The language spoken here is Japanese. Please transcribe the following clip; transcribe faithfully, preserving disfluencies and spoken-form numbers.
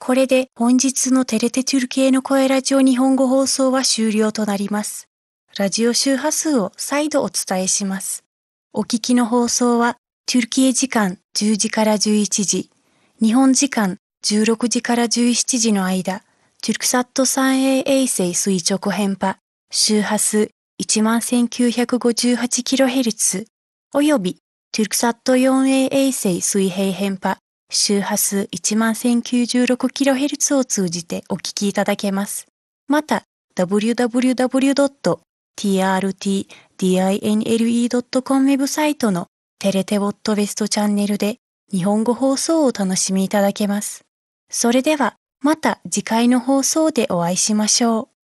これで本日のテレテトゥルキエの声ラジオ日本語放送は終了となります。ラジオ周波数を再度お伝えします。お聞きの放送はトゥルキエ時間じゅうじからじゅういちじ、日本時間じゅうろくじからじゅうしちじの間、トゥルクサット スリーエー 衛星垂直編波、周波数 いちまんせんきゅうひゃくごじゅうはちキロヘルツ、およびトゥルクサット フォーエー 衛星水平編波、周波数 いちまんせんきゅうじゅうろくキロヘルツ を通じてお聞きいただけます。また、ダブリューダブリューダブリュードットティーアールティーディーアイエヌエルイードットコム ウェブサイトのテレテウォットウェストチャンネルで日本語放送をお楽しみいただけます。それでは、また次回の放送でお会いしましょう。